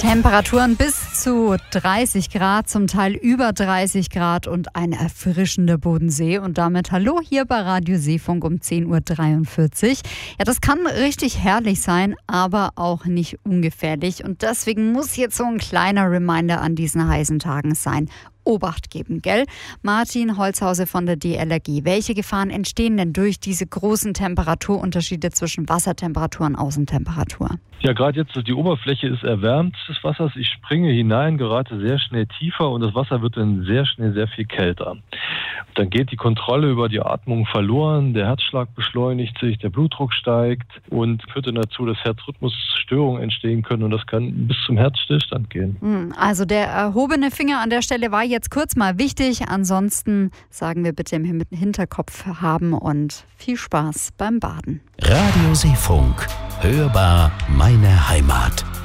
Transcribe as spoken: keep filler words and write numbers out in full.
Temperaturen bis zu dreißig Grad, zum Teil über dreißig Grad und ein erfrischender Bodensee. Und damit hallo hier bei Radio Seefunk um zehn Uhr dreiundvierzig. Ja, das kann richtig herrlich sein, aber auch nicht ungefährlich. Und deswegen muss jetzt so ein kleiner Reminder an diesen heißen Tagen sein. Obacht geben, gell? Martin Holzhause von der D L R G. Welche Gefahren entstehen denn durch diese großen Temperaturunterschiede zwischen Wassertemperatur und Außentemperatur? Ja, gerade jetzt, die Oberfläche ist erwärmt des Wassers. Ich springe hinein, gerate sehr schnell tiefer und das Wasser wird dann sehr schnell sehr viel kälter. Dann geht die Kontrolle über die Atmung verloren, der Herzschlag beschleunigt sich, der Blutdruck steigt und führt dann dazu, dass Herzrhythmusstörungen entstehen können und das kann bis zum Herzstillstand gehen. Also der erhobene Finger an der Stelle war jetzt kurz mal wichtig. Ansonsten sagen wir bitte im Hinterkopf haben und viel Spaß beim Baden. Radio Seefunk. Hörbar meine Heimat.